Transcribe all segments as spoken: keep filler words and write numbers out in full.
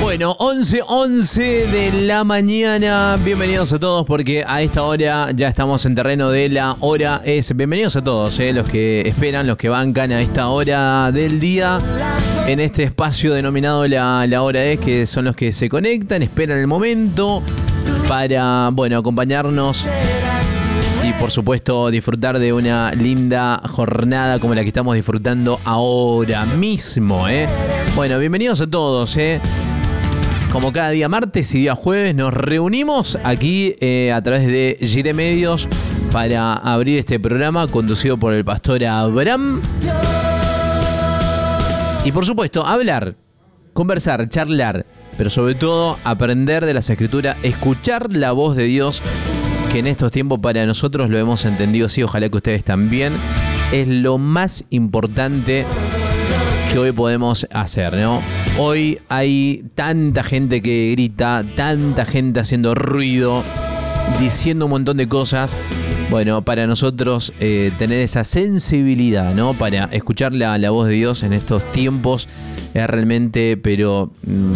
Bueno, once once de la mañana. Bienvenidos a todos porque a esta hora ya estamos en terreno de la hora es. Bienvenidos a todos, eh, los que esperan, los que bancan a esta hora del día en este espacio denominado la, la hora es, que son los que se conectan, esperan el momento para, bueno, acompañarnos y por supuesto disfrutar de una linda jornada como la que estamos disfrutando ahora mismo, ¿eh? Bueno, bienvenidos a todos, ¿eh? Como cada día martes y día jueves nos reunimos aquí eh, a través de Gire Medios para abrir este programa conducido por el pastor Abraham. Y por supuesto, hablar, conversar, charlar, pero sobre todo aprender de las Escrituras, escuchar la voz de Dios, que en estos tiempos para nosotros lo hemos entendido así, ojalá que ustedes también, es lo más importante que hoy podemos hacer, ¿no? Hoy hay tanta gente que grita, tanta gente haciendo ruido, diciendo un montón de cosas. Bueno, para nosotros eh, tener esa sensibilidad, ¿no? Para escuchar la, la voz de Dios en estos tiempos es realmente, pero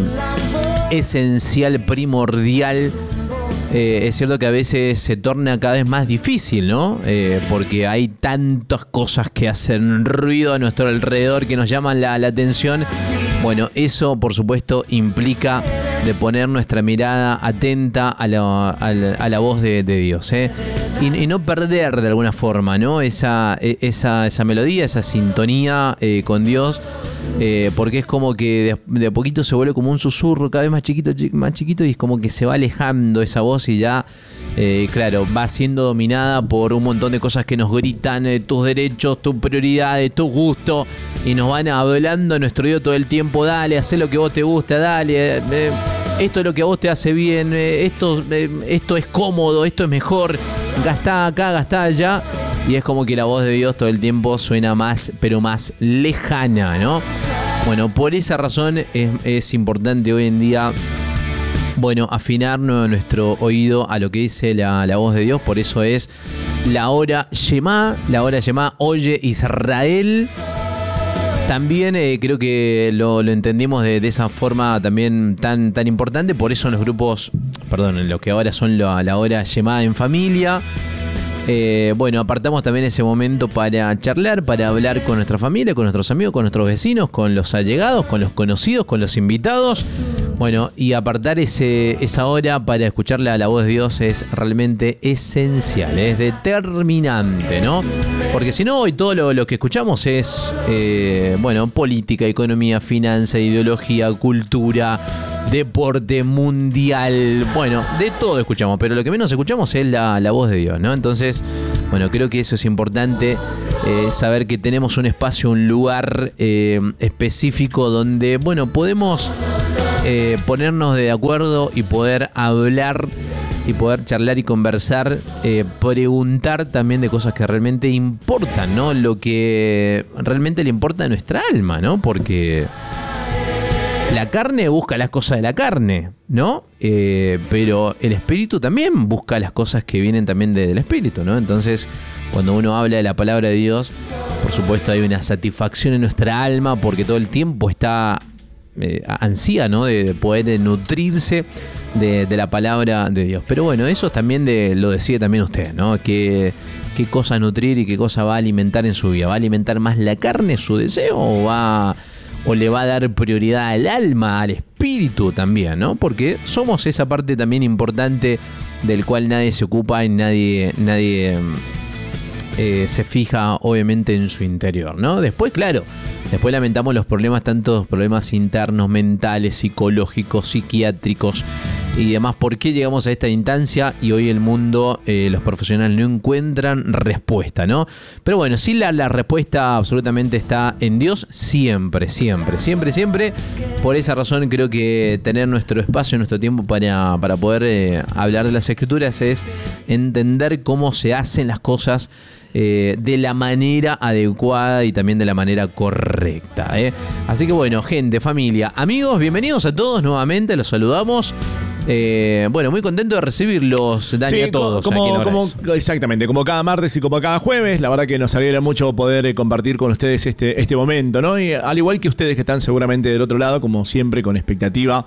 mm, esencial, primordial. Eh, es cierto que a veces se torna cada vez más difícil, ¿no? Eh, porque hay tantas cosas que hacen ruido a nuestro alrededor que nos llaman la, la atención. Bueno, eso por supuesto implica de poner nuestra mirada atenta a la, a la, a la voz de, de Dios, ¿eh? Y, y no perder de alguna forma, ¿no? Esa, esa, esa melodía, esa sintonía eh, con Dios. Eh, porque es como que de, de a poquito se vuelve como un susurro cada vez más chiquito, más chiquito, y es como que se va alejando esa voz y ya, eh, claro, va siendo dominada por un montón de cosas que nos gritan, eh, tus derechos, tus prioridades, tus gustos, y nos van hablando a nuestro oído todo el tiempo. Dale, haz lo que vos te gusta, dale, eh, esto es lo que a vos te hace bien, eh, esto, eh, esto es cómodo, esto es mejor, gastá acá, gastá allá. Y es como que la voz de Dios todo el tiempo suena más, pero más lejana, ¿no? Bueno, por esa razón es, es importante hoy en día, bueno, afinar nuestro oído a lo que dice la, la voz de Dios. Por eso es la hora Shema, la hora Shema, oye Israel. También eh, creo que lo, lo entendimos de, de esa forma también tan, tan importante. Por eso en los grupos, perdón, en lo que ahora son la, la hora Shema en familia. Eh, bueno, apartamos también ese momento para charlar, para hablar con nuestra familia, con nuestros amigos, con nuestros vecinos, con los allegados, con los conocidos, con los invitados. Bueno, y apartar ese, esa hora para escucharle a la voz de Dios es realmente esencial, es determinante, ¿no? Porque si no, hoy todo lo, lo que escuchamos es, eh, bueno, política, economía, finanza, ideología, cultura, deporte mundial, bueno, de todo escuchamos, pero lo que menos escuchamos es la, la voz de Dios, ¿no? Entonces, bueno, creo que eso es importante, eh, saber que tenemos un espacio, un lugar eh, específico donde, bueno, podemos eh, ponernos de acuerdo y poder hablar y poder charlar y conversar, eh, preguntar también de cosas que realmente importan, ¿no? Lo que realmente le importa a nuestra alma, ¿no? Porque la carne busca las cosas de la carne, ¿no? Eh, pero el espíritu también busca las cosas que vienen también de, del espíritu, ¿no? Entonces, cuando uno habla de la palabra de Dios, por supuesto hay una satisfacción en nuestra alma porque todo el tiempo está eh, ansía, ¿no? De, de poder nutrirse de, de la palabra de Dios. Pero bueno, eso también de, lo decide también usted, ¿no? Que qué cosa nutrir y qué cosa va a alimentar en su vida. ¿Va a alimentar más la carne, su deseo, o va o le va a dar prioridad al alma, al espíritu también, ¿no? Porque somos esa parte también importante del cual nadie se ocupa y nadie, nadie eh, se fija obviamente en su interior, ¿no? Después, claro, después lamentamos los problemas, tantos problemas internos, mentales, psicológicos, psiquiátricos y demás. ¿Por qué llegamos a esta instancia? Y hoy el mundo, eh, los profesionales no encuentran respuesta, ¿no? Pero bueno, sí, la, la respuesta absolutamente está en Dios, siempre, siempre, siempre, siempre. Por esa razón creo que tener nuestro espacio, nuestro tiempo para, para poder eh, hablar de las Escrituras es entender cómo se hacen las cosas eh, de la manera adecuada y también de la manera correcta, ¿eh? Así que bueno, gente, familia, amigos, bienvenidos a todos nuevamente, los saludamos. Eh, bueno, muy contento de recibirlos, Dani, sí, a todos. Como, como, exactamente, como cada martes y como cada jueves. La verdad que nos alegra mucho poder eh, compartir con ustedes este, este momento, ¿no? Y al igual que ustedes que están seguramente del otro lado, como siempre, con expectativa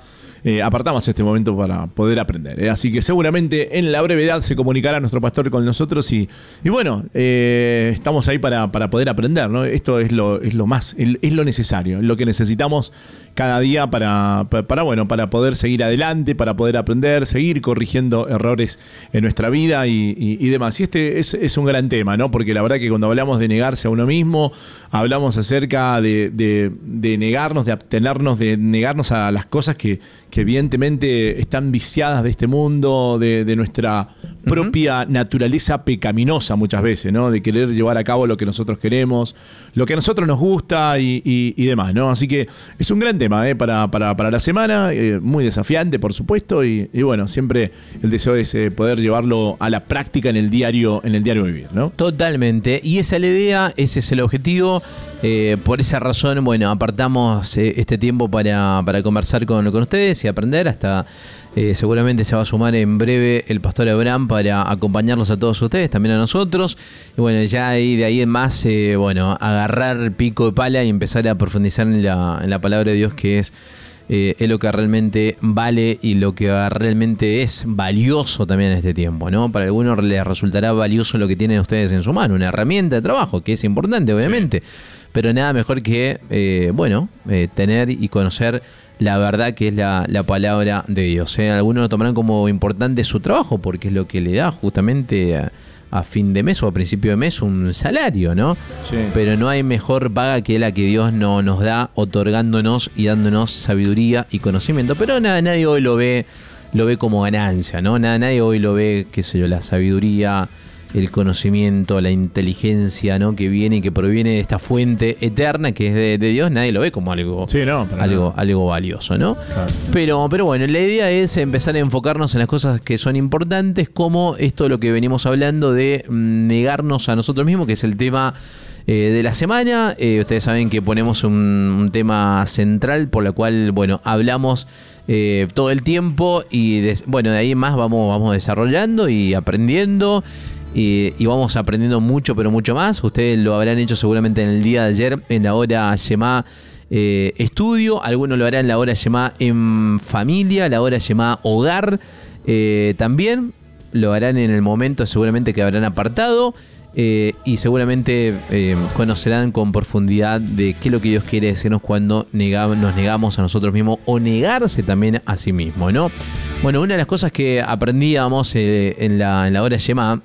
eh, apartamos este momento para poder aprender. ¿eh? Así que seguramente en la brevedad se comunicará nuestro pastor con nosotros y, y bueno, eh, estamos ahí para, para poder aprender, ¿no? Esto es lo, es lo más, es lo necesario, es lo que necesitamos cada día para, para, para, bueno, para poder seguir adelante, para poder aprender, seguir corrigiendo errores en nuestra vida y, y, y demás. Y este es, es un gran tema, ¿no? Porque la verdad que cuando hablamos de negarse a uno mismo, hablamos acerca de, de, de negarnos, de abstenernos, de negarnos a las cosas que, que evidentemente están viciadas de este mundo, de, de nuestra propia uh-huh. naturaleza pecaminosa muchas veces, ¿no? De querer llevar a cabo lo que nosotros queremos, lo que a nosotros nos gusta y, y, y demás, ¿no? Así que es un gran tema ¿eh? para, para, para la semana, eh, muy desafiante, por supuesto, y, y bueno, siempre el deseo es eh, poder llevarlo a la práctica en el diario, en el diario vivir, ¿no? Totalmente, y esa es la idea, ese es el objetivo. Eh, por esa razón, bueno, apartamos eh, este tiempo para, para conversar con, con ustedes y aprender. Hasta eh, seguramente se va a sumar en breve el pastor Abraham para acompañarlos a todos ustedes, también a nosotros. Y bueno, ya ahí, de ahí en más, eh, bueno, agarrar el pico de pala y empezar a profundizar en la, en la palabra de Dios, que es, eh, es lo que realmente vale y lo que realmente es valioso también en este tiempo, ¿no? Para algunos les resultará valioso lo que tienen ustedes en su mano, una herramienta de trabajo, que es importante, obviamente. Sí. Pero nada mejor que, eh, bueno, eh, tener y conocer la verdad que es la, la palabra de Dios. ¿eh? Algunos lo tomarán como importante su trabajo porque es lo que le da justamente a, a fin de mes o a principio de mes un salario, ¿no? Sí. Pero no hay mejor paga que la que Dios no, nos da, otorgándonos y dándonos sabiduría y conocimiento. Pero nada, nadie hoy lo ve, lo ve como ganancia, ¿no? Nada, nadie hoy lo ve, qué sé yo, la sabiduría, el conocimiento, la inteligencia, ¿no? que viene y que proviene de esta fuente eterna que es de, de Dios, nadie lo ve como algo, sí, no, algo, algo valioso, ¿no? Claro. Pero, pero bueno, la idea es empezar a enfocarnos en las cosas que son importantes, como esto de lo que venimos hablando de negarnos a nosotros mismos, que es el tema eh, de la semana. Eh, ustedes saben que ponemos un, un tema central por la cual, bueno, hablamos Eh, todo el tiempo y des, bueno, de ahí en más vamos, vamos desarrollando y aprendiendo y, y vamos aprendiendo mucho, pero mucho más. Ustedes lo habrán hecho seguramente en el día de ayer en la hora llamada eh, estudio, algunos lo harán en la hora llamada en familia, la hora llamada hogar, eh, también lo harán en el momento seguramente que habrán apartado. Eh, y seguramente eh, conocerán con profundidad de qué es lo que Dios quiere decirnos cuando nega, nos negamos a nosotros mismos o negarse también a sí mismo, ¿no? Bueno, una de las cosas que aprendíamos eh, en, la, en la hora Shema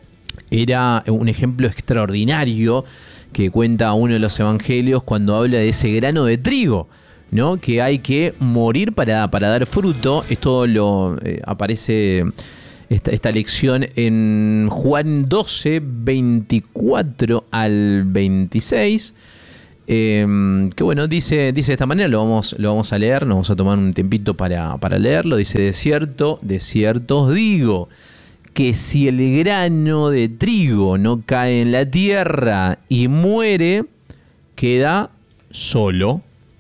era un ejemplo extraordinario que cuenta uno de los evangelios cuando habla de ese grano de trigo, ¿no? Que hay que morir para, para dar fruto. Esto lo eh, aparece... Esta, esta lección en Juan doce, veinticuatro al veintiséis, eh, que bueno, dice, dice de esta manera, lo vamos, lo vamos a leer, nos vamos a tomar un tiempito para, para leerlo. Dice: de cierto, de cierto os digo, que si el grano de trigo no cae en la tierra y muere, queda solo,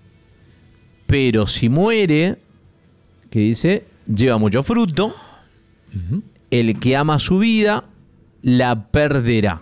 pero si muere, que dice, lleva mucho fruto. El que ama su vida la perderá,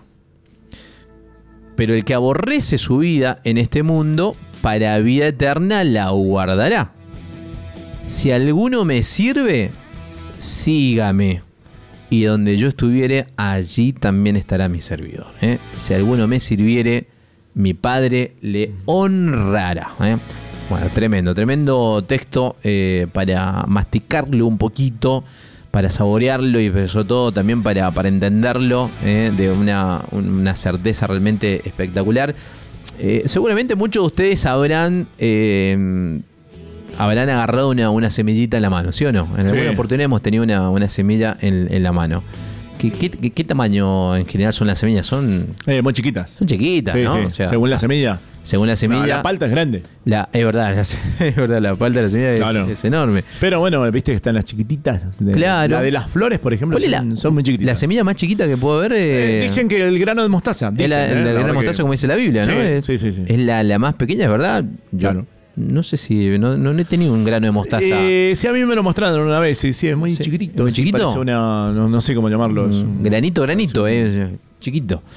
pero el que aborrece su vida en este mundo para vida eterna la guardará. Si alguno me sirve, sígame, y donde yo estuviere, allí también estará mi servidor. ¿eh? Si alguno me sirviere, mi Padre le honrará. ¿eh? Bueno, tremendo, tremendo texto eh, para masticarlo un poquito, para saborearlo y sobre todo también para, para entenderlo eh, de una, una certeza realmente espectacular. Eh, seguramente muchos de ustedes habrán, eh, habrán agarrado una, una semillita en la mano, ¿sí o no? En sí. alguna oportunidad hemos tenido una, una semilla en, en la mano. ¿Qué, qué, qué, ¿Qué tamaño en general son las semillas? Son eh, muy chiquitas. Son chiquitas, sí, ¿no? Sí. O sea, según la semilla. Según la semilla. No, la palta es grande. La, es verdad, la, es verdad, la palta de la semilla claro. es, es enorme. Pero bueno, viste que están las chiquititas. De, claro. La de las flores, por ejemplo, son, la, son muy chiquititas. La semilla más chiquita que puedo ver. Eh, eh, dicen que el grano de mostaza. Dicen, es la, eh, el la grano de mostaza, que... como dice la Biblia, sí, ¿no? Es, sí, sí, sí. Es la, la más pequeña, es verdad. Yo claro. No sé si. No, no he tenido un grano de mostaza. Eh, sí, a mí me lo mostraron una vez. Sí, sí, es muy sí. chiquitito. ¿Muy chiquito? Parece una. No, no sé cómo llamarlo. Es un, granito, granito, es, un... eh, chiquito.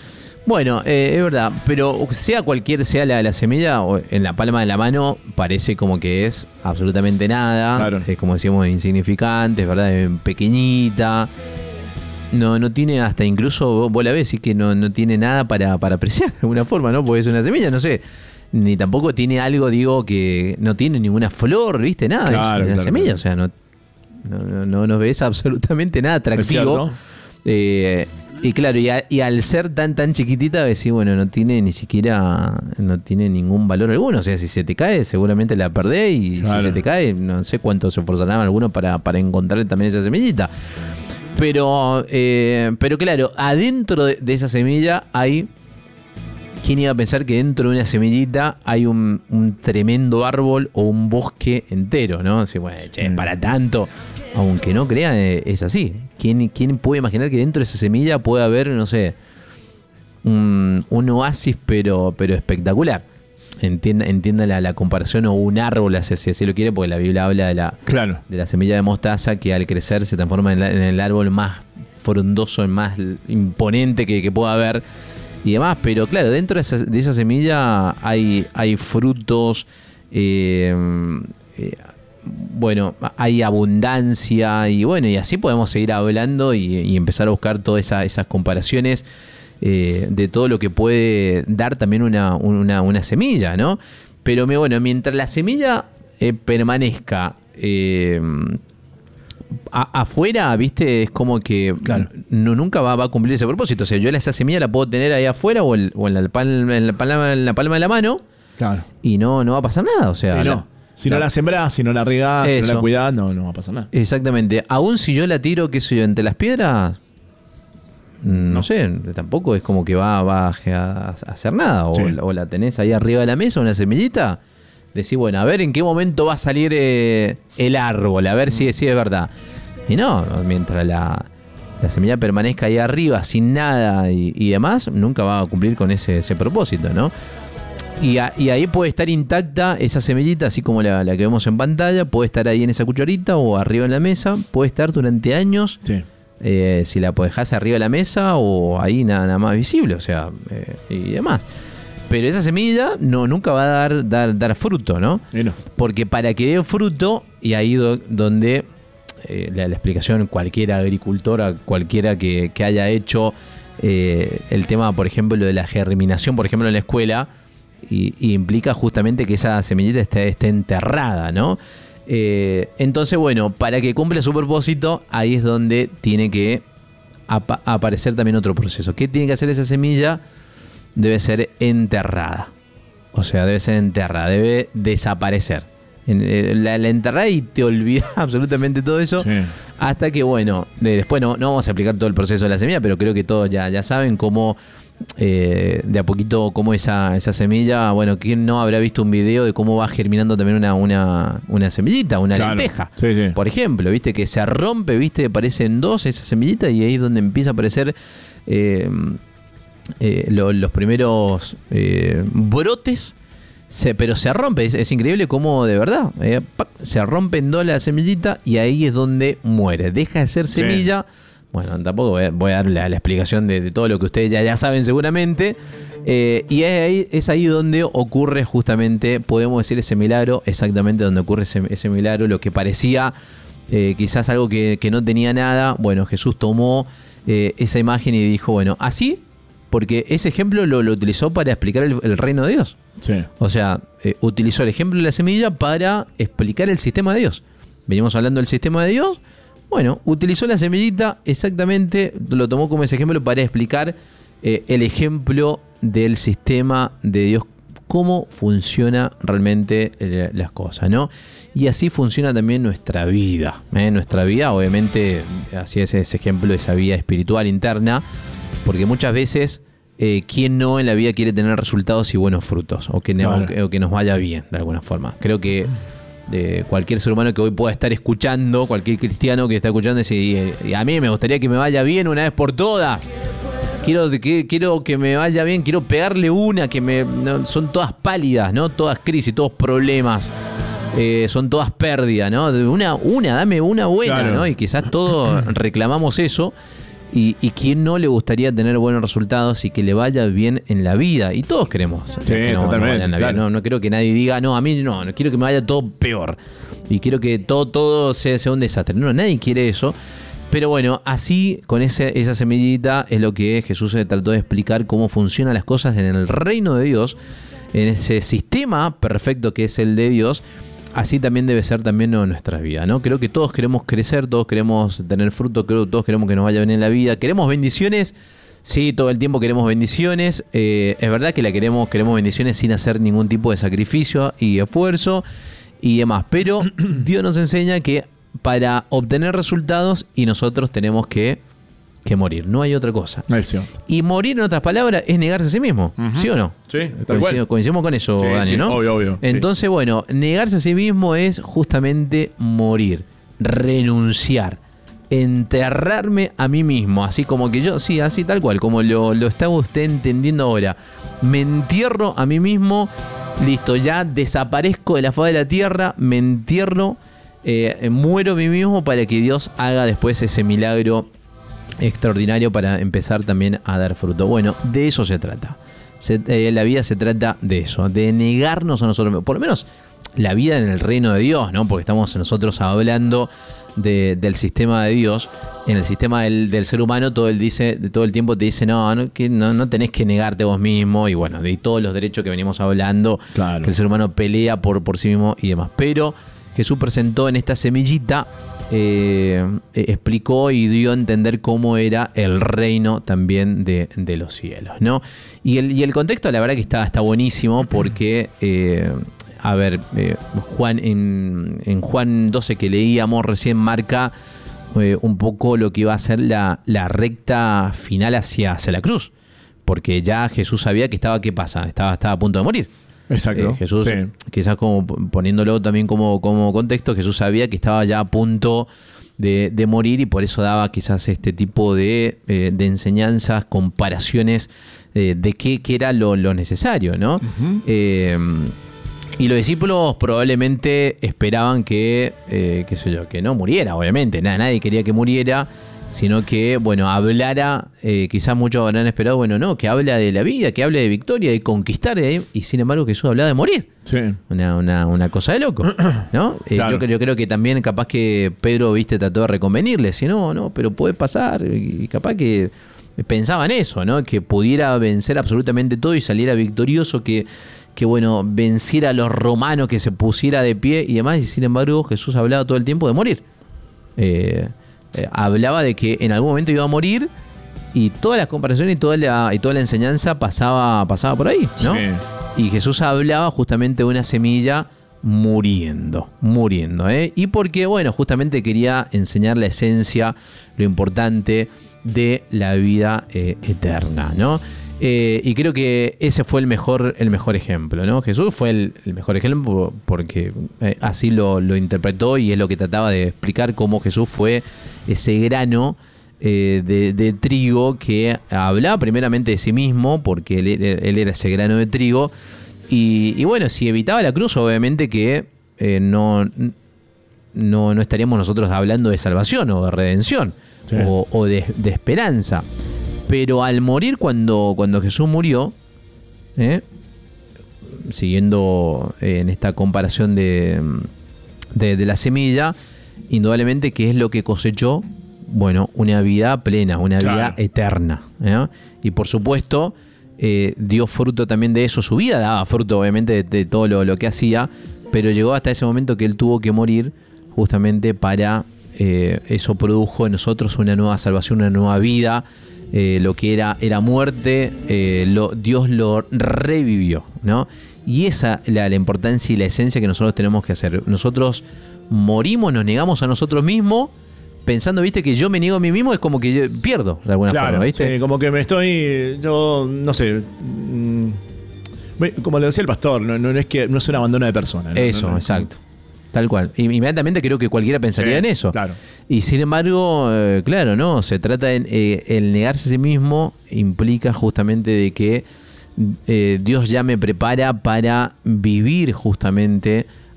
Bueno, eh, es verdad, pero sea cualquier sea la, la semilla, o en la palma de la mano parece como que es absolutamente nada. Claro. Es como decíamos, insignificante, es verdad, es pequeñita. No, no tiene hasta incluso, vos la ves, y que no, no tiene nada para, para apreciar de alguna forma, ¿no? Porque es una semilla, no sé. Ni tampoco tiene algo, digo, que no tiene ninguna flor, ¿viste? Nada, Claro, es una claro, semilla, claro. o sea, no, no, no, no ves absolutamente nada atractivo. Eh, y claro, y, a, y al ser tan tan chiquitita, decís, bueno, no tiene ni siquiera, no tiene ningún valor alguno. O sea, si se te cae, seguramente la perdés, y Claro. si se te cae, no sé cuánto se esforzarán algunos para, para encontrar también esa semillita. Pero, eh, pero claro, adentro de, de esa semilla hay... ¿Quién iba a pensar que dentro de una semillita hay un, un tremendo árbol o un bosque entero, ¿no? Así, bueno, che, para tanto. Aunque no crean, eh, es así. ¿Quién, ¿Quién puede imaginar que dentro de esa semilla puede haber, no sé, un, un oasis, pero, pero espectacular? Entienda, entienda la, la comparación, o un árbol, si así lo quiere, porque la Biblia habla de la, Claro. de la semilla de mostaza que al crecer se transforma en, la, en el árbol más frondoso, más imponente que, que pueda haber. Y demás, pero claro, dentro de esa, de esa semilla hay, hay frutos, eh, eh, bueno, hay abundancia, y bueno, y así podemos seguir hablando y, y empezar a buscar todas esa, esas comparaciones eh, de todo lo que puede dar también una, una, una semilla, ¿no? Pero bueno, mientras la semilla eh, permanezca eh, A, afuera, viste, es como que Claro. no, nunca va, va a cumplir ese propósito. O sea, yo esa semilla la puedo tener ahí afuera o, el, o en, la palma, en, la palma, en la palma de la mano, Claro. y no, no va a pasar nada. O sea, Y no. la- Si no la- la sembrás, si no la regás, si no Eso. la cuidás, no, no va a pasar nada. Exactamente. Aún si yo la tiro, qué sé yo, entre las piedras, no sé, tampoco es como que va, va a a hacer nada. O, Sí. o la tenés ahí arriba de la mesa, una semillita. Decís, bueno, a ver en qué momento va a salir eh, el árbol, a ver si, si es verdad. Y no, mientras la, la semilla permanezca ahí arriba, sin nada y, y demás, nunca va a cumplir con ese, ese propósito, ¿no? Y, a- y ahí puede estar intacta esa semillita, así como la, la que vemos en pantalla, puede estar ahí en esa cucharita o arriba en la mesa, puede estar durante años, Sí. eh, si la dejás arriba de la mesa o ahí nada, nada más visible, o sea, eh, y demás. Pero esa semilla no, nunca va a dar, dar, dar fruto, ¿no? Y no. Porque para que dé fruto, y ahí do- donde eh, la, la explicación, cualquier agricultor, cualquiera que, que haya hecho eh, el tema, por ejemplo, lo de la germinación, por ejemplo, en la escuela, y, y implica justamente que esa semillita esté, esté enterrada, ¿no? Eh, entonces, bueno, para que cumpla su propósito, ahí es donde tiene que apa- aparecer también otro proceso. ¿Qué tiene que hacer esa semilla? Debe ser enterrada. O sea, debe ser enterrada, debe desaparecer. En- eh, La, la enterrada y te olvidas absolutamente todo eso. Sí. Hasta que, bueno, de- después no, no vamos a explicar todo el proceso de la semilla, pero creo que todos ya, ya saben cómo, eh, de a poquito, cómo esa, esa semilla, bueno, ¿quién no habrá visto un video de cómo va germinando también una, una, una semillita, una Claro. lenteja? Sí, sí. Por ejemplo, viste que se rompe, viste, aparecen dos esa semillita, y ahí es donde empieza a aparecer eh, eh, lo- los primeros eh, brotes. Se, pero se rompe, es, es increíble cómo de verdad eh, ¡pac! Se rompe en dos la semillita, y ahí es donde muere, deja de ser Sí. semilla. Bueno, tampoco voy a, voy a dar la, la explicación de, de todo lo que ustedes ya, ya saben seguramente. Eh, y es ahí, es ahí donde ocurre justamente, podemos decir, ese milagro, exactamente donde ocurre ese, ese milagro, lo que parecía eh, quizás algo que, que no tenía nada. Bueno, Jesús tomó eh, esa imagen y dijo, bueno, así, porque ese ejemplo lo, lo utilizó para explicar el, el reino de Dios. Sí. O sea, eh, utilizó el ejemplo de la semilla para explicar el sistema de Dios. Venimos hablando del sistema de Dios. Bueno, utilizó la semillita exactamente, lo tomó como ese ejemplo para explicar eh, el ejemplo del sistema de Dios, cómo funciona realmente eh, las cosas, ¿no? Y así funciona también nuestra vida. ¿eh? Nuestra vida, obviamente, así es ese ejemplo, esa vida espiritual interna, porque muchas veces, eh, ¿quién no en la vida quiere tener resultados y buenos frutos? O que, Claro. o que, o que nos vaya bien, de alguna forma. Creo que de cualquier ser humano que hoy pueda estar escuchando, cualquier cristiano que está escuchando, dice, y, y a mí me gustaría que me vaya bien una vez por todas. Quiero que, quiero que me vaya bien, quiero pegarle una, que me no, son todas pálidas, ¿no? Todas crisis, todos problemas. Eh, son todas pérdidas, ¿no? De Una, una, dame una buena, Claro. ¿no? Y quizás todos reclamamos eso. Y, y quién no le gustaría tener buenos resultados y que le vaya bien en la vida. Y todos queremos. Sí, que no, totalmente. No, claro. no, no creo que nadie diga, no, a mí no, no quiero que me vaya todo peor. Y quiero que todo, todo sea, sea un desastre. No, nadie quiere eso. Pero bueno, así, con ese, esa semillita, es lo que Jesús se trató de explicar cómo funcionan las cosas en el reino de Dios, en ese sistema perfecto que es el de Dios. Así también debe ser también en nuestras vidas, ¿no? Creo que todos queremos crecer, todos queremos tener fruto, creo que todos queremos que nos vaya bien en la vida. ¿Queremos bendiciones? Sí, todo el tiempo queremos bendiciones. Eh, es verdad que la queremos, queremos bendiciones sin hacer ningún tipo de sacrificio y esfuerzo y demás. Pero Dios nos enseña que para obtener resultados y nosotros tenemos que, que morir. No hay otra cosa. Es cierto. Y morir, en otras palabras, es negarse a sí mismo. Uh-huh. ¿Sí o no? Sí, tal cual. Coincidimos con eso, Sí, Dani, sí, ¿no? obvio, obvio, Entonces, sí. bueno, negarse a sí mismo es justamente morir, renunciar, enterrarme a mí mismo. Así como que yo, sí, así tal cual, como lo, lo está usted entendiendo ahora. Me entierro a mí mismo, listo, ya desaparezco de la faz de la tierra, me entierro, eh, muero a mí mismo para que Dios haga después ese milagro extraordinario para empezar también a dar fruto. Bueno, de eso se trata. Se, eh, la vida se trata de eso, de negarnos a nosotros mismos. Por lo menos la vida en el reino de Dios, ¿no? Porque estamos nosotros hablando de, del sistema de Dios. En el sistema del, del ser humano todo el, dice, todo el tiempo te dice, no, no, que no, no tenés que negarte vos mismo. Y bueno, de todos los derechos que venimos hablando, claro, que el ser humano pelea por, por sí mismo y demás. Pero Jesús presentó en esta semillita, eh, eh, explicó y dio a entender cómo era el reino también de, de los cielos, ¿no? Y el, y el contexto, la verdad que está, está buenísimo porque, eh, a ver, eh, Juan en, en Juan doce que leíamos recién marca eh, un poco lo que iba a ser la, la recta final hacia, hacia la cruz. Porque ya Jesús sabía que estaba, ¿qué pasa? Estaba, estaba a punto de morir. Exacto. Eh, Jesús, sí. quizás como poniéndolo también como, como contexto, Jesús sabía que estaba ya a punto de, de morir y por eso daba quizás este tipo de, eh, de enseñanzas, comparaciones eh, de qué, qué era lo, lo necesario, ¿no? Uh-huh. Eh, y los discípulos probablemente esperaban que, eh, qué sé yo, que no muriera, obviamente. Nada, nadie quería que muriera, sino que, bueno, hablara, eh, quizás muchos habrán esperado, bueno, no, que habla de la vida, que hable de victoria, de conquistar, de, y sin embargo Jesús hablaba de morir. Sí. Una, una, una cosa de loco, ¿no? Eh, Claro. yo, yo creo que también capaz que Pedro, viste, trató de reconvenirle, si no, no, pero puede pasar, y capaz que pensaban eso, ¿no? Que pudiera vencer absolutamente todo y saliera victorioso, que, que bueno, venciera a los romanos, que se pusiera de pie y demás, y sin embargo Jesús hablaba todo el tiempo de morir. Eh... Eh, hablaba de que en algún momento iba a morir y todas las comparaciones y toda la, y toda la enseñanza pasaba, pasaba por ahí, ¿no? Sí. Y Jesús hablaba justamente de una semilla muriendo, muriendo, ¿eh? Y porque, bueno, justamente quería enseñar la esencia, lo importante de la vida eh, eterna, ¿no? Eh, y creo que ese fue el mejor, el mejor ejemplo, ¿no? Jesús fue el, el mejor ejemplo porque eh, así lo, lo interpretó y es lo que trataba de explicar, cómo Jesús fue ese grano eh, de, de trigo que hablaba primeramente de sí mismo, porque él, él era ese grano de trigo. Y, y bueno, si evitaba la cruz, obviamente que eh, no, no, no estaríamos nosotros hablando de salvación o de redención, sí, o, o de, de esperanza. Pero al morir, cuando, cuando Jesús murió, ¿eh? siguiendo eh, en esta comparación de, de, de la semilla, indudablemente, ¿qué es lo que cosechó? Bueno, una vida plena, una claro. vida eterna, ¿eh? Y por supuesto, eh, dio fruto también de eso. Su vida daba fruto, obviamente, de, de todo lo, lo que hacía, pero llegó hasta ese momento que él tuvo que morir justamente para... Eh, eso produjo en nosotros una nueva salvación, una nueva vida. Eh, lo que era, era muerte, eh, lo, Dios lo revivió, ¿no? Y esa es la, la importancia y la esencia que nosotros tenemos que hacer. Nosotros morimos, nos negamos a nosotros mismos, pensando, viste, que yo me niego a mí mismo, es como que yo pierdo de alguna claro, forma, ¿viste? Sí, como que me estoy, yo no sé, mmm, como le decía el pastor, no, no, no es que no es un abandono de persona, ¿no? Eso, no, no, exacto. Tal cual. Inmediatamente creo que cualquiera pensaría sí, en eso. Claro. Y sin embargo, eh, claro, ¿no? Se trata de eh, el negarse a sí mismo implica justamente de que eh, Dios ya me prepara para vivir justamente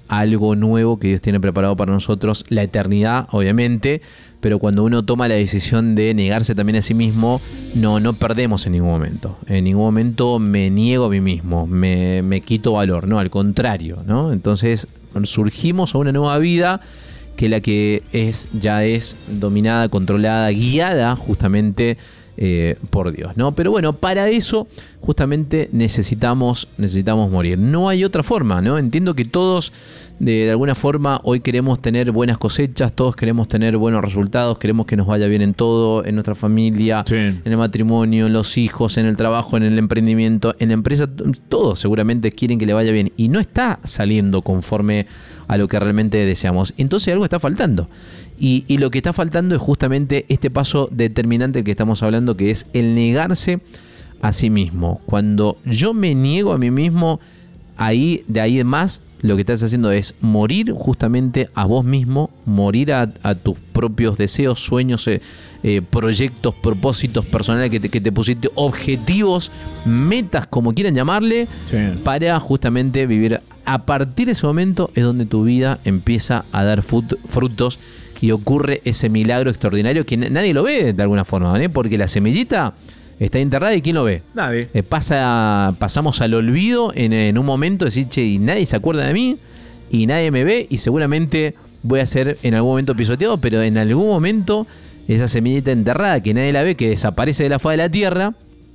algo nuevo que Dios tiene preparado para nosotros, la eternidad, obviamente, pero cuando uno toma la decisión de negarse también a sí mismo, no, no perdemos en ningún momento. En ningún momento me niego a mí mismo, me, me quito valor, no, al contrario, ¿no? Entonces surgimos a una nueva vida que la que es ya es dominada, controlada, guiada justamente eh, por Dios, ¿no? Pero bueno, para eso justamente necesitamos, necesitamos morir. No hay otra forma, ¿no? Entiendo que todos de, de alguna forma hoy queremos tener buenas cosechas, todos queremos tener buenos resultados, queremos que nos vaya bien en todo, en nuestra familia, sí. en el matrimonio, en los hijos, en el trabajo, en el emprendimiento, en la empresa, todos seguramente quieren que le vaya bien y no está saliendo conforme a lo que realmente deseamos. Entonces algo está faltando. Y, y lo que está faltando es justamente este paso determinante del que estamos hablando, que es el negarse a sí mismo. Cuando yo me niego a mí mismo, ahí de ahí en más, lo que estás haciendo es morir justamente a vos mismo, morir a, a tus propios deseos, sueños, eh, eh, proyectos, propósitos personales que te, que te pusiste, objetivos, metas, como quieran llamarle, sí. para justamente vivir. A partir de ese momento es donde tu vida empieza a dar frutos y ocurre ese milagro extraordinario que nadie lo ve de alguna forma, ¿eh? Porque la semillita está enterrada y ¿quién lo ve? Nadie. Eh, pasa, pasamos al olvido en, en un momento, decir, che, y nadie se acuerda de mí, y nadie me ve, y seguramente voy a ser en algún momento pisoteado, pero en algún momento esa semillita enterrada que nadie la ve, que desaparece de la faz de la tierra,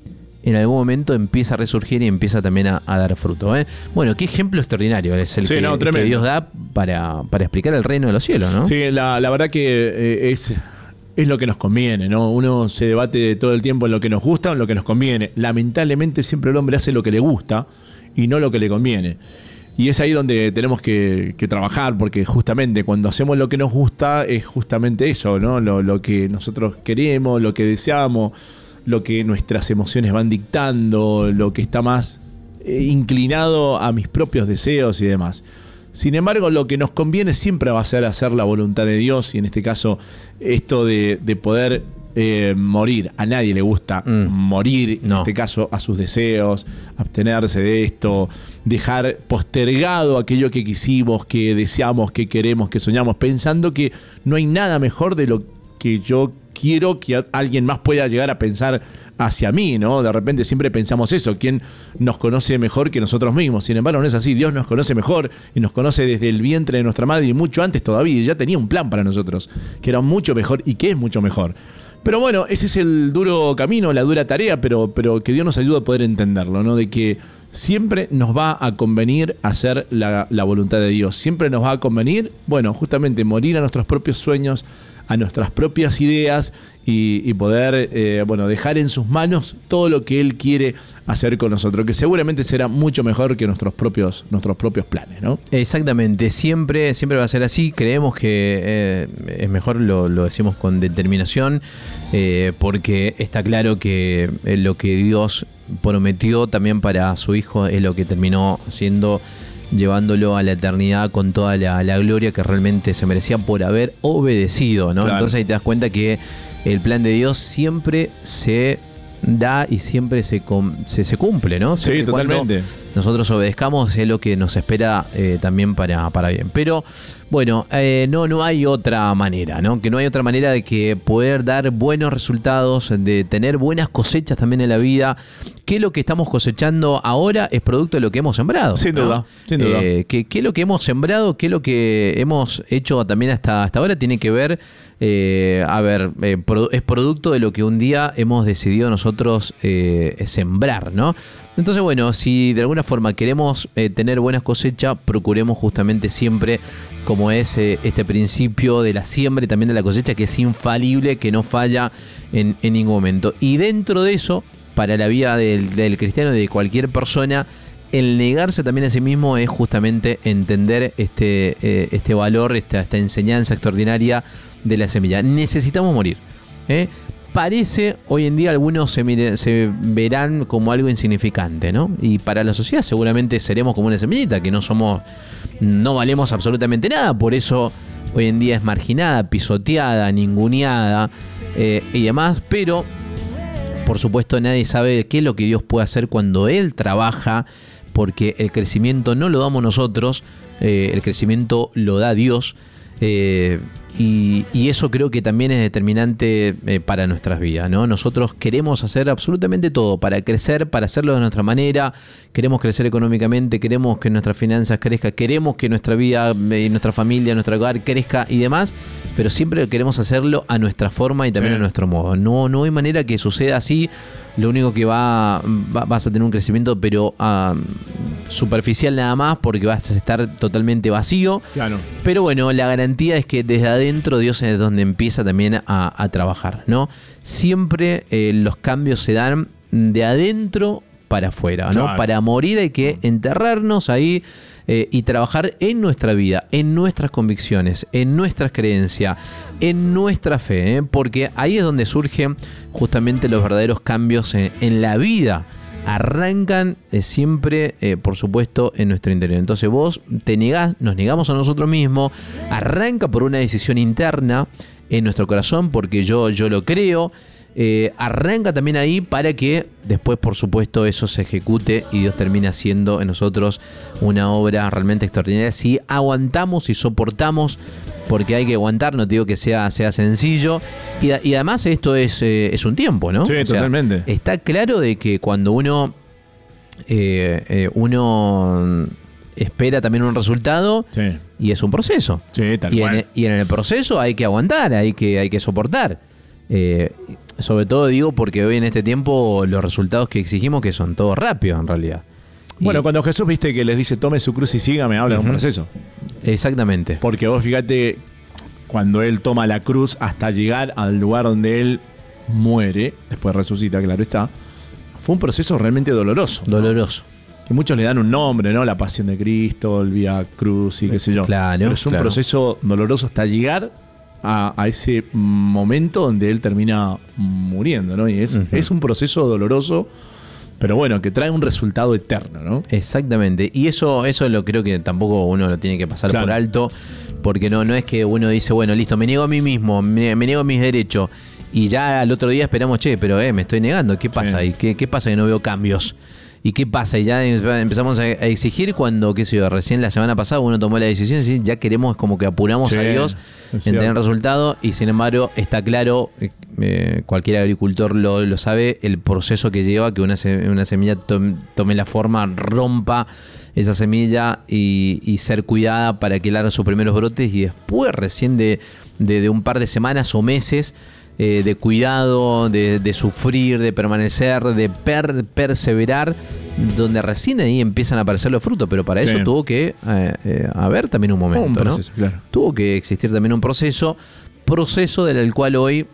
en algún momento empieza a resurgir y empieza también a, a dar fruto, ¿eh? Bueno, qué ejemplo extraordinario es el sí, que, no, que Dios da para, para explicar el reino de los cielos, ¿no? Sí, la, la verdad que eh, es... es lo que nos conviene, ¿no? Uno se debate todo el tiempo en lo que nos gusta o en lo que nos conviene. Lamentablemente siempre el hombre hace lo que le gusta y no lo que le conviene. Y es ahí donde tenemos que, que trabajar, porque justamente cuando hacemos lo que nos gusta es justamente eso, ¿no? Lo, lo que nosotros queremos, lo que deseamos, lo que nuestras emociones van dictando, lo que está más eh, inclinado a mis propios deseos y demás. Sin embargo, lo que nos conviene siempre va a ser hacer la voluntad de Dios, y en este caso esto de, de poder eh, morir. A nadie le gusta mm. morir, en no. este caso a sus deseos, abstenerse de esto, dejar postergado aquello que quisimos, que deseamos, que queremos, que soñamos, pensando que no hay nada mejor de lo que yo quiero que alguien más pueda llegar a pensar hacia mí, ¿no? De repente siempre pensamos eso, ¿quién nos conoce mejor que nosotros mismos? Sin embargo, no es así. Dios nos conoce mejor y nos conoce desde el vientre de nuestra madre y mucho antes todavía, y ya tenía un plan para nosotros, que era mucho mejor y que es mucho mejor. Pero bueno, ese es el duro camino, la dura tarea, pero, pero que Dios nos ayude a poder entenderlo, ¿no? De que siempre nos va a convenir hacer la, la voluntad de Dios. Siempre nos va a convenir, bueno, justamente morir a nuestros propios sueños, a nuestras propias ideas y, y poder eh, bueno, dejar en sus manos todo lo que Él quiere hacer con nosotros, que seguramente será mucho mejor que nuestros propios, nuestros propios planes, ¿no? Exactamente, siempre, siempre va a ser así. Creemos que eh, es mejor, lo, lo decimos con determinación, eh, porque está claro que lo que Dios prometió también para su Hijo es lo que terminó siendo, llevándolo a la eternidad con toda la, la gloria que realmente se merecía por haber obedecido, ¿no? Claro. Entonces ahí te das cuenta que el plan de Dios siempre se da y siempre se, se, se cumple, ¿no? Sí, siempre totalmente. Nosotros obedezcamos es lo que nos espera eh, también para, para bien. Pero bueno, eh, no, no hay otra manera, ¿no? Que no hay otra manera de que poder dar buenos resultados, de tener buenas cosechas también en la vida. Que lo que estamos cosechando ahora es producto de lo que hemos sembrado. Sin ¿no? duda, sin duda. Eh, que, que lo que hemos sembrado, que lo que hemos hecho también hasta, hasta ahora tiene que ver, eh, a ver, eh, pro, es producto de lo que un día hemos decidido nosotros eh, sembrar, ¿no? Entonces, bueno, si de alguna forma queremos eh, tener buenas cosechas, procuremos justamente siempre, como es eh, este principio de la siembra y también de la cosecha, que es infalible, que no falla en, en ningún momento. Y dentro de eso, para la vida del, del cristiano y de cualquier persona, el negarse también a sí mismo es justamente entender este, eh, este valor, esta, esta enseñanza extraordinaria de la semilla. Necesitamos morir, ¿eh? Parece, hoy en día algunos se, mire, se verán como algo insignificante, ¿no? Y para la sociedad seguramente seremos como una semillita, que no somos, no valemos absolutamente nada, por eso hoy en día es marginada, pisoteada, ninguneada eh, y demás, pero por supuesto nadie sabe qué es lo que Dios puede hacer cuando Él trabaja porque el crecimiento no lo damos nosotros, eh, el crecimiento lo da Dios. Eh, y, y eso creo que también es determinante eh, para nuestras vidas, ¿no? Nosotros queremos hacer absolutamente todo para crecer, para hacerlo de nuestra manera. Queremos crecer económicamente, queremos que nuestras finanzas crezcan, queremos que nuestra vida, eh, nuestra familia, nuestro hogar crezca y demás, pero siempre queremos hacerlo a nuestra forma y también sí. a nuestro modo. No, no hay manera que suceda así. Lo único que va, va vas a tener un crecimiento, pero um, superficial nada más, porque vas a estar totalmente vacío. Claro. Pero bueno, la garantía es que desde adentro Dios es donde empieza también a, a trabajar, ¿no? Siempre eh, los cambios se dan de adentro para afuera, ¿no? Claro. Para morir hay que enterrarnos ahí eh, y trabajar en nuestra vida, en nuestras convicciones, en nuestras creencias, en nuestra fe, ¿eh? Porque ahí es donde surgen justamente los verdaderos cambios en, en la vida. Arrancan eh, siempre, eh, por supuesto, en nuestro interior. Entonces vos te negás, nos negamos a nosotros mismos, arranca por una decisión interna en nuestro corazón, porque yo, yo lo creo. Eh, arranca también ahí para que después, por supuesto, eso se ejecute y Dios termine haciendo en nosotros una obra realmente extraordinaria. Si aguantamos y soportamos, porque hay que aguantar, no te digo que sea, sea sencillo. Y, y además esto es, eh, es un tiempo, ¿no? Sí, o sea, totalmente. Está claro de que cuando uno, eh, eh, uno espera también un resultado, sí. y es un proceso. Sí, tal y, cual. en, y en el proceso hay que aguantar, hay que, hay que soportar. Eh, sobre todo digo porque hoy en este tiempo los resultados que exigimos que son todos rápidos en realidad. Bueno, y, cuando Jesús, viste, que les dice tome su cruz y sígame, habla uh-huh. de un proceso. Exactamente. Porque vos fíjate, cuando él toma la cruz hasta llegar al lugar donde él muere, después resucita, claro está, fue un proceso realmente doloroso. Doloroso. ¿No? Que muchos le dan un nombre, ¿no? La pasión de Cristo, el Vía Cruz y qué sé yo. Claro. Pero es un claro. proceso doloroso hasta llegar A, a ese momento donde él termina muriendo, ¿no? Y es, uh-huh. es un proceso doloroso, pero bueno, que trae un resultado eterno, ¿no? Exactamente. Y eso, eso lo creo que tampoco uno lo tiene que pasar claro. por alto, porque no, no es que uno dice, bueno, listo, me niego a mí mismo, me, me niego a mis derechos, y ya al otro día esperamos, che, pero eh, me estoy negando, ¿qué pasa? Sí. ¿Y qué, qué pasa que no veo cambios? ¿Y qué pasa? Y ya empezamos a exigir cuando, qué sé yo, recién la semana pasada uno tomó la decisión y ya queremos como que apuramos sí, a Dios en tener resultado, y sin embargo está claro, eh, cualquier agricultor lo, lo sabe, el proceso que lleva que una, se, una semilla tome, tome la forma, rompa esa semilla y, y ser cuidada para que largue sus primeros brotes, y después recién de, de, de un par de semanas o meses Eh, de cuidado, de, de sufrir, de permanecer, de per, perseverar, donde recién ahí empiezan a aparecer los frutos, pero para eso sí. tuvo que eh, eh, haber también un momento, un proceso, ¿no? Claro. Tuvo que existir también un proceso, proceso del cual hoy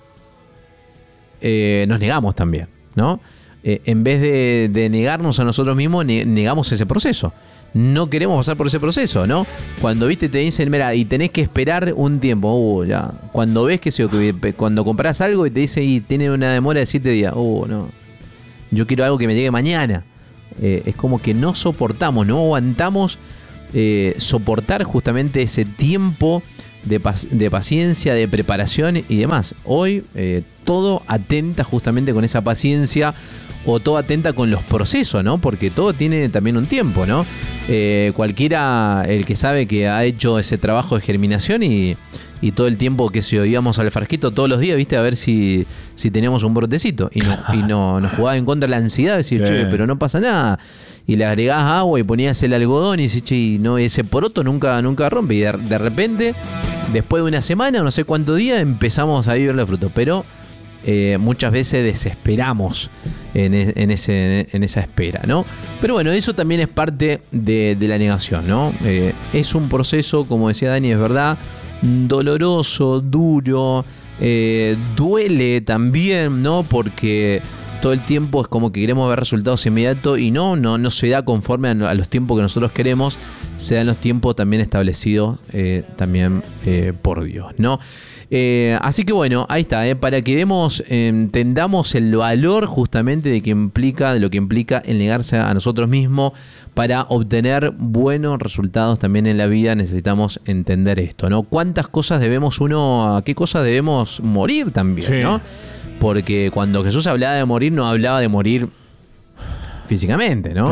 eh, nos negamos también, ¿no? Eh, en vez de, de negarnos a nosotros mismos, ne- negamos ese proceso. No queremos pasar por ese proceso, ¿no? Cuando viste te dicen, mira, y tenés que esperar un tiempo, uh, ya. Cuando ves que, se, que cuando compras algo y te dice y tiene una demora de siete días, uh, no. Yo quiero algo que me llegue mañana. Eh, es como que no soportamos, no aguantamos eh, soportar justamente ese tiempo de, pac- de paciencia, de preparación y demás. Hoy eh, todo atenta justamente con esa paciencia, o todo atenta con los procesos, ¿no? Porque todo tiene también un tiempo, ¿no? Eh, cualquiera, el que sabe que ha hecho ese trabajo de germinación y, y todo el tiempo que se íbamos al frasquito todos los días, ¿viste? A ver si, si teníamos un brotecito. Y, no, y no, nos jugaba en contra la ansiedad, decir, sí. che, pero no pasa nada. Y le agregás agua y ponías el algodón y decís, che, y no, ese poroto nunca, nunca rompe. Y de, de repente, después de una semana, no sé cuántos días, empezamos a ver los frutos. Pero Eh, muchas veces desesperamos en, en, ese, en esa espera, ¿no? Pero bueno, eso también es parte de, de la negación, ¿no? Eh, es un proceso, como decía Dani, es verdad, doloroso, duro, eh, duele también, ¿no? Porque todo el tiempo es como que queremos ver resultados inmediatos y no, no, no se da conforme a, a los tiempos que nosotros queremos, se dan los tiempos también establecidos eh, también eh, por Dios, ¿no? Eh, así que bueno, ahí está, eh, para que demos, eh, entendamos el valor justamente de que implica, de lo que implica el negarse a nosotros mismos para obtener buenos resultados también en la vida. Necesitamos entender esto, ¿no? ¿Cuántas cosas debemos uno, a qué cosas debemos morir también, sí. ¿no? Porque cuando Jesús hablaba de morir, no hablaba de morir físicamente, ¿no? Claro.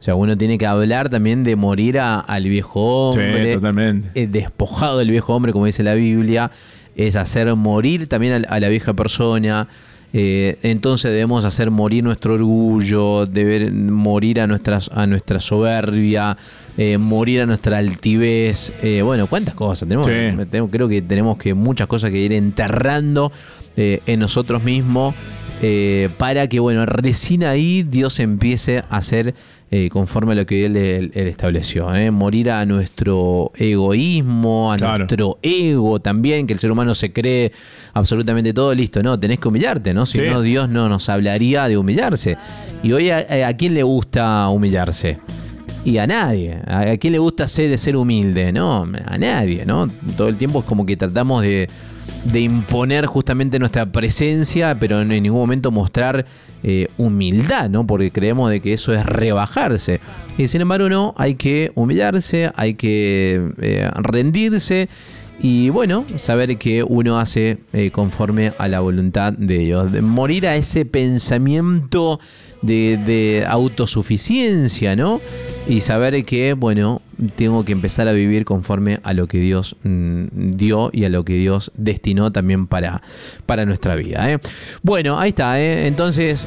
O sea, uno tiene que hablar también de morir a, al viejo hombre. Sí, totalmente. Eh, despojado del viejo hombre, como dice la Biblia. Es hacer morir también a, a la vieja persona. Eh, entonces debemos hacer morir nuestro orgullo, deber morir a, nuestras, a nuestra soberbia, eh, morir a nuestra altivez. Eh, bueno, cuántas cosas. Tenemos, Sí. tenemos, creo que tenemos que muchas cosas que ir enterrando eh, en nosotros mismos. Eh, para que, bueno, recién ahí Dios empiece a hacer eh, conforme a lo que Él, él, él estableció. ¿eh? Morir a nuestro egoísmo, a Claro. nuestro ego también, que el ser humano se cree absolutamente todo. Listo, no, tenés que humillarte, ¿no? Si Sí. no, Dios no nos hablaría de humillarse. Y hoy, ¿a, a quién le gusta humillarse? Y a nadie. ¿A quién le gusta ser, ser humilde? No, a nadie, ¿no? Todo el tiempo es como que tratamos de, de imponer justamente nuestra presencia, pero en ningún momento mostrar eh, humildad, ¿no? Porque creemos de que eso es rebajarse. Y sin embargo, no, hay que humillarse, hay que eh, rendirse. Y bueno, saber que uno hace eh, conforme a la voluntad de Dios. De morir a ese pensamiento de, de autosuficiencia, ¿no? Y saber que, bueno, tengo que empezar a vivir conforme a lo que Dios mmm, dio y a lo que Dios destinó también para, para nuestra vida. ¿eh? Bueno, ahí está. ¿eh? Entonces,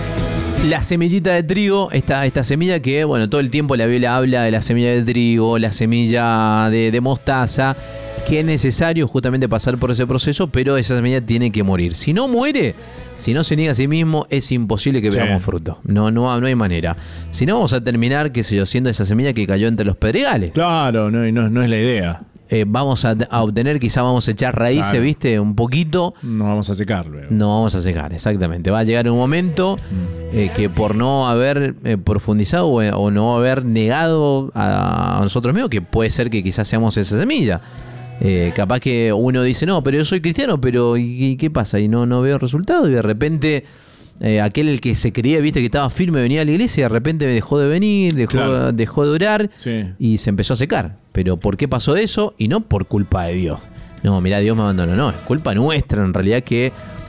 la semillita de trigo, esta, esta semilla que, bueno, todo el tiempo la Biblia habla de la semilla de trigo, la semilla de, de mostaza, que es necesario justamente pasar por ese proceso, pero esa semilla tiene que morir. Si no muere, si no se niega a sí mismo, es imposible que Sí. veamos fruto. No, no, no hay manera. Si no, vamos a terminar, qué sé yo, siendo esa semilla que cayó entre los pedregales. Claro, no, no, no es la idea. Eh, vamos a, a obtener, quizá vamos a echar raíces, Claro. ¿viste? Un poquito. No vamos a secar luego. No vamos a secar, exactamente. Va a llegar un momento eh, que por no haber eh, profundizado o, o no haber negado a, a nosotros mismos, que puede ser que quizás seamos esa semilla. Eh, capaz que uno dice, no, pero yo soy cristiano, pero ¿y, y qué pasa? Y no, no veo resultado y de repente eh, aquel el que se creía, viste, que estaba firme, venía a la iglesia y de repente dejó de venir, dejó, Claro. dejó de orar Sí. y se empezó a secar. Pero ¿por qué pasó eso? Y no por culpa de Dios. No, mirá, Dios me abandonó. No, es culpa nuestra en realidad que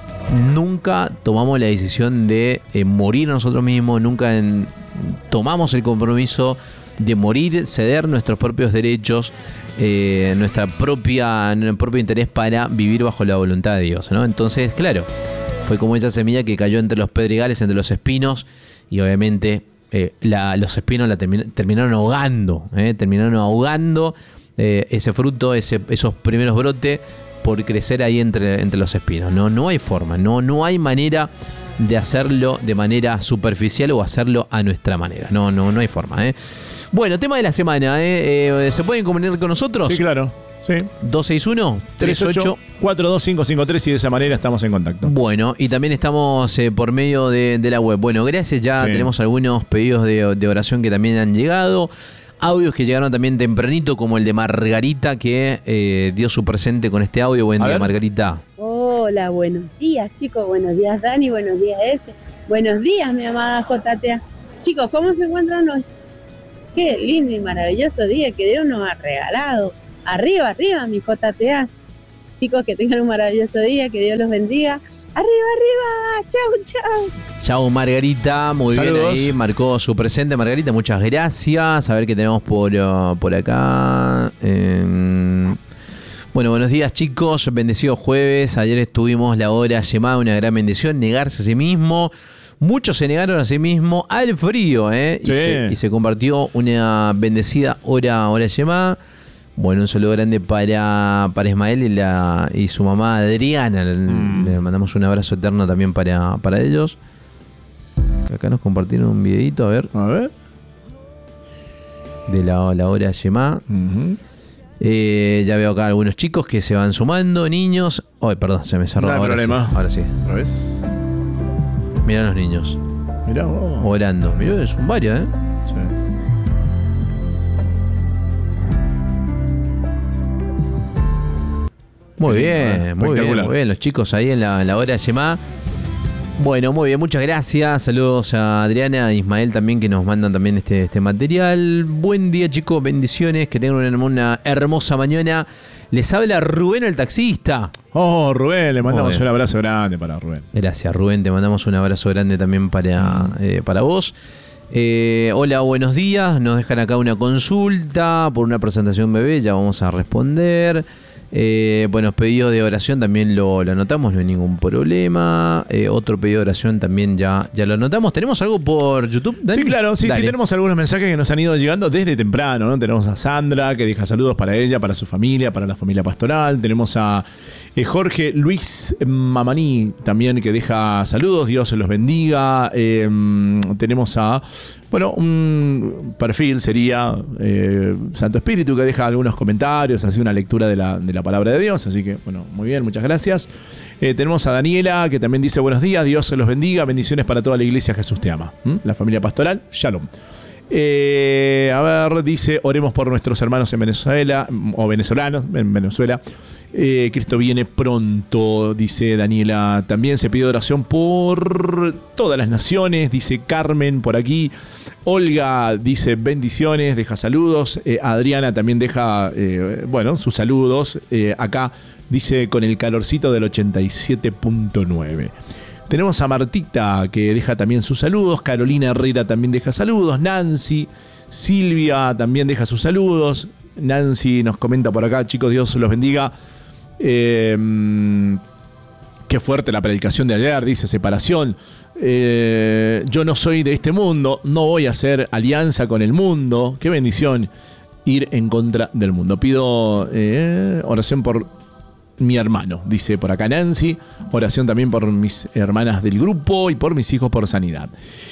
nunca tomamos la decisión de eh, morir a nosotros mismos, nunca en- tomamos el compromiso de morir, ceder nuestros propios derechos, eh, nuestra propia, nuestro propio interés para vivir bajo la voluntad de Dios, ¿no? Entonces, claro, fue como esa semilla que cayó entre los pedregales, entre los espinos, y obviamente eh, la- los espinos la termi- terminaron ahogando, ¿eh? terminaron ahogando eh, ese fruto, ese, esos primeros brotes, por crecer ahí entre, entre los espinos. No, no hay forma, no, no hay manera de hacerlo de manera superficial o hacerlo a nuestra manera. No, no, no hay forma. ¿eh? Bueno, tema de la semana. ¿eh? Eh, ¿Se pueden comunicar con nosotros? Sí, claro. Sí. dos seis uno, tres ocho. cuatro dos cinco cinco tres y de esa manera estamos en contacto. Bueno, y también estamos eh, por medio de, de la web. Bueno, gracias. Ya Sí. tenemos algunos pedidos de, de oración que también han llegado. Audios que llegaron también tempranito, como el de Margarita, que eh, dio su presente con este audio. Buen A día, ver. Margarita. Hola, buenos días, chicos. Buenos días, Dani. Buenos días, Ese. Buenos días, mi amada J T A. Chicos, ¿cómo se encuentran hoy? Qué lindo y maravilloso día que Dios nos ha regalado. Arriba, arriba, mi J T A. Chicos, que tengan un maravilloso día, que Dios los bendiga. Arriba, arriba. Chau, chau. Chao, Margarita. Muy Saludos. bien ahí. Marcó su presente, Margarita. Muchas gracias. A ver qué tenemos por, uh, por acá. Eh, bueno, buenos días, chicos. Bendecido jueves. Ayer estuvimos la hora llamada, una gran bendición. Negarse a sí mismo. Muchos se negaron a sí mismo al frío, ¿eh? Y, Sí. se, y se compartió una bendecida hora, hora llamada. Bueno, un saludo grande para, para Ismael y, la, y su mamá Adriana. Le, Mm. le mandamos un abrazo eterno también para, para ellos. Acá nos compartieron un videito, a ver, A ver. de la, la hora Yemá. Ujú. Eh, ya veo acá algunos chicos que se van sumando, niños. Ay, perdón, se me cerró. No hay ahora problema. sí, ahora sí. ¿Otra vez? Mirá los niños Mirá vos. orando. Mirá, son varios, ¿eh? Sí. Muy Qué lindo, bien, ¿eh? muy bien, Espectacular. muy bien. Los chicos ahí en la, en la hora Yemá. Bueno, muy bien, muchas gracias. Saludos a Adriana e Ismael también que nos mandan también este, este material. Buen día, chicos, bendiciones, que tengan una, una hermosa mañana. Les habla Rubén el taxista. Oh, Rubén, le mandamos Muy bien. un abrazo grande para Rubén. Gracias, Rubén, te mandamos un abrazo grande también para, eh, para vos. Eh, hola, buenos días. Nos dejan acá una consulta por una presentación bebé. Ya vamos a responder. Eh, bueno, pedido de oración también lo, lo anotamos, no hay ningún problema. Eh, otro pedido de oración también ya, ya lo anotamos. ¿Tenemos algo por YouTube, Dani? Sí, claro, sí, Dale. sí, tenemos algunos mensajes que nos han ido llegando desde temprano, ¿no? Tenemos a Sandra, que deja saludos para ella, para su familia, para la familia pastoral. Tenemos a eh, Jorge Luis Mamaní, también, que deja saludos, Dios los bendiga. Eh, tenemos a... Bueno, un perfil sería eh, Santo Espíritu, que deja algunos comentarios, hace una lectura de la, de la palabra de Dios. Así que, bueno, muy bien, muchas gracias. Eh, tenemos a Daniela, que también dice buenos días, Dios los bendiga, bendiciones para toda la iglesia, Jesús te ama. ¿Mm? La familia pastoral, Shalom. Eh, a ver, dice, oremos por nuestros hermanos en Venezuela, o venezolanos en Venezuela. Eh, Cristo viene pronto, dice Daniela. También se pide oración por todas las naciones, dice Carmen por aquí. Olga dice bendiciones, deja saludos. Eh, Adriana también deja, eh, bueno, sus saludos. Eh, acá dice con el calorcito del ochenta y siete punto nueve. Tenemos a Martita, que deja también sus saludos. Carolina Herrera también deja saludos. Nancy, Silvia también deja sus saludos. Nancy nos comenta por acá, chicos, Dios los bendiga. Eh, qué fuerte la predicación de ayer, dice separación. Eh, yo no soy de este mundo, no voy a hacer alianza con el mundo. Qué bendición ir en contra del mundo. Pido eh, oración por mi hermano, dice por acá Nancy. Oración también por mis hermanas del grupo y por mis hijos por sanidad.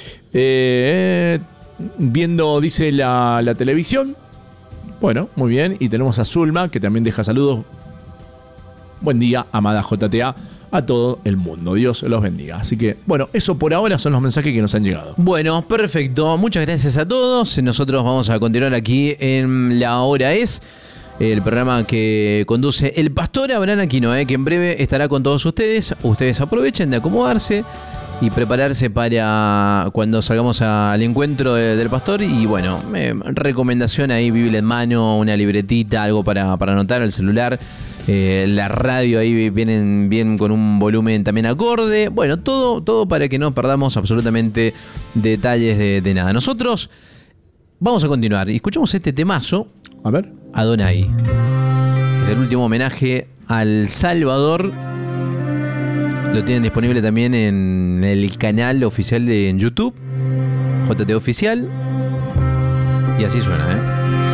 Eh, viendo, dice la, la televisión. Bueno, muy bien. Y tenemos a Zulma, que también deja saludos. Buen día, amada J T A, a todo el mundo. Dios los bendiga. Así que, bueno, eso por ahora son los mensajes que nos han llegado. Bueno, perfecto. Muchas gracias a todos. Nosotros vamos a continuar aquí en La Hora Es, el programa que conduce el pastor Abraham Aquino, eh, que en breve estará con todos ustedes. Ustedes aprovechen de acomodarse y prepararse para cuando salgamos al encuentro de, del pastor. Y bueno, eh, recomendación ahí, Biblia en mano, una libretita, algo para, para anotar, el celular. Eh, la radio ahí vienen bien con un volumen también acorde. Bueno, todo, todo para que no perdamos absolutamente detalles de, de nada. Nosotros vamos a continuar y escuchamos este temazo. A ver. Adonai. Es el último homenaje al Salvador. Lo tienen disponible también en el canal oficial de en YouTube, J T Oficial. Y así suena, ¿eh?